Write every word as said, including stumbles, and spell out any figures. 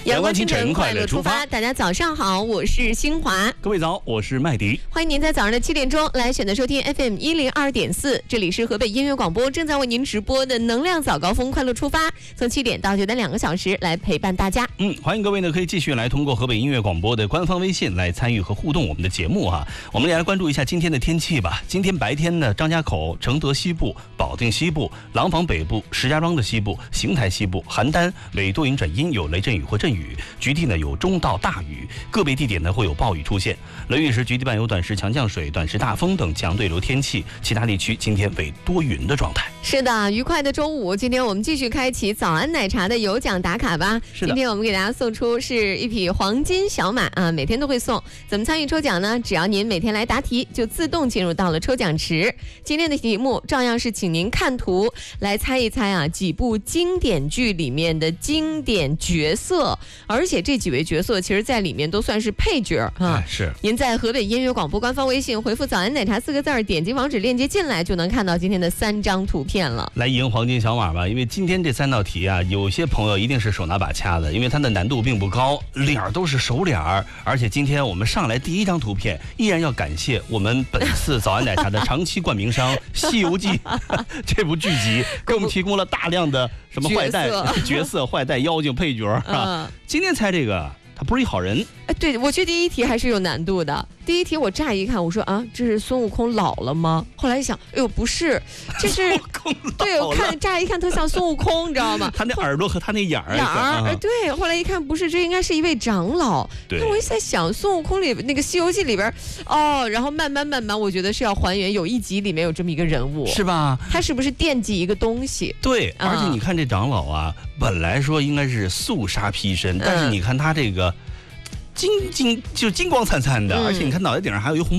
阳光清晨，快乐出发。大家早上好，我是新华。 各位早，我是麦迪。 欢迎您在早上的七点钟来选择收听 F M 一零二点四，这里是河北音乐广播正在为您直播的能量早高峰快乐出发，从七点到九点两个小时来陪伴大家。 嗯，欢迎各位呢，可以继续来通过河北音乐广播的官方微信来参与和互动我们的节目啊。我们也来关注一下今天的天气吧。今天白天呢，张家口、承德西部、保定西部、廊坊北部、石家庄的西部、邢台西部、邯郸为多云转阴，有雷阵雨或阵雨，局地呢有中到大雨，个别地点呢会有暴雨出现。雷雨时局地伴有短时强降水、短时大风等强对流天气，其他地区今天为多云的状态。 是的，愉快的周五，今天我们继续开启早安奶茶的有奖打卡吧。 是的， 今天我们给大家送出是一匹黄金小马啊，每天都会送。怎么参与抽奖呢？只要您每天来答题，就自动进入到了抽奖池。今天的题目照样是请您看图来猜一猜啊，几部经典剧里面的经典角色，而且这几位角色其实在里面都算是配角啊。 哎、是。 您在河北音乐广播官方微信回复早安奶茶四个字儿，点击网址链接进来就能看到今天的三张图片了。 来赢黄金小马吧，因为今天这三道题啊，有些朋友一定是手拿把掐的，因为它的难度并不高，脸儿都是熟脸儿，而且今天我们上来第一张图片，依然要感谢我们本次早安奶茶的长期冠名商《西游记》这部剧集，给我们提供了大量的什么坏蛋角色、角色坏蛋、妖精、配角啊。嗯、今天猜这个，他不是一好人。 哎，对，我觉得第一题还是有难度的。第一题我乍一看，我说啊，这是孙悟空老了吗？后来一想，哎呦，不是，这是对，我看乍一看特像孙悟空，你知道吗？ 他那耳朵和他那眼儿， 眼儿，啊、对。后来一看不是，这应该是一位长老。 对。 那我一在想，孙悟空里那个《西游记》里边，哦，然后慢慢慢慢，我觉得是要还原有一集里面有这么一个人物， 是吧？ 他是不是惦记一个东西？ 对，而且你看这长老啊，嗯、本来说应该是素纱披身，但是你看他这个。金金就金光灿灿的，嗯、而且你看脑袋顶上还有一红